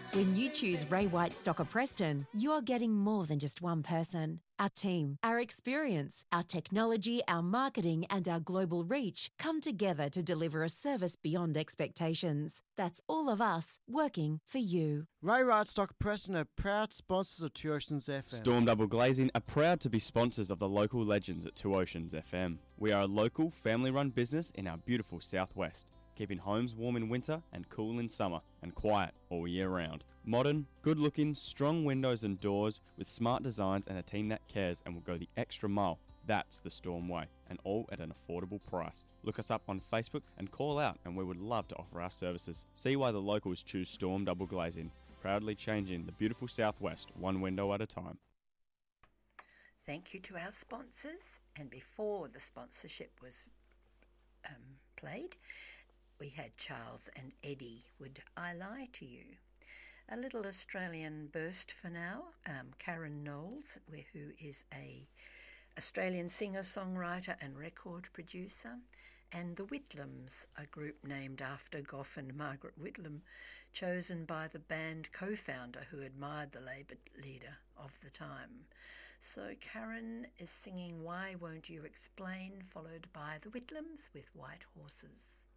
When you choose Ray White Stocker Preston, you're getting more than just one person. Our team, our experience, our technology, our marketing and our global reach come together to deliver a service beyond expectations. That's all of us working for you. Ray White Stocker Preston are proud sponsors of Two Oceans FM. Storm Double Glazing are proud to be sponsors of the local legends at Two Oceans FM. We are a local, family-run business in our beautiful southwest, keeping homes warm in winter and cool in summer and quiet all year round. Modern, good-looking, strong windows and doors with smart designs and a team that cares and will go the extra mile. That's the Storm way, and all at an affordable price. Look us up on Facebook and call out and we would love to offer our services. See why the locals choose Storm Double Glazing, proudly changing the beautiful southwest one window at a time. Thank you to our sponsors, and before the sponsorship was played, we had Charles and Eddie, Would I Lie to You? A little Australian burst for now. Karen Knowles, who is a Australian singer-songwriter and record producer, and the Whitlams, a group named after Gough and Margaret Whitlam, chosen by the band co-founder who admired the Labor leader of the time. So Karen is singing Why Won't You Explain, followed by the Whitlams with White Horses.